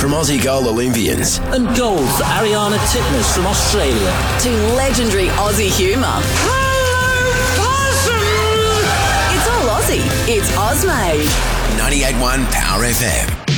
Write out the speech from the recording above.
from Aussie Gold Olympians. And gold for Ariana Titmus from Australia. To legendary Aussie humour. It's all Aussie. It's Ozmade. 98.1 Power FM.